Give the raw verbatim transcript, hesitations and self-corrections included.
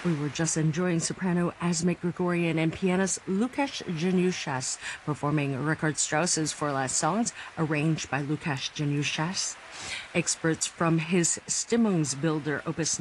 We were just enjoying soprano Asmik Grigorian and pianist Lukasz Januszas performing Richard Strauss's four last songs, arranged by Lukasz Januszas. Experts from his Stimmungsbilder Opus